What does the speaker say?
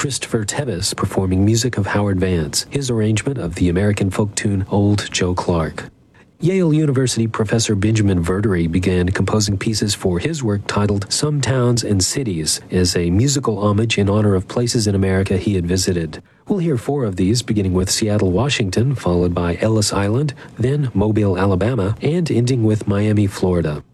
Christopher Tevis performing music of Howard Vance, his arrangement of the American folk tune Old Joe Clark. Yale University professor Benjamin Verdery began composing pieces for his work titled Some Towns and Cities as a musical homage in honor of places in America he had visited. We'll hear 4 of these, beginning with Seattle, Washington, followed by Ellis Island, then Mobile, Alabama, and ending with Miami, Florida.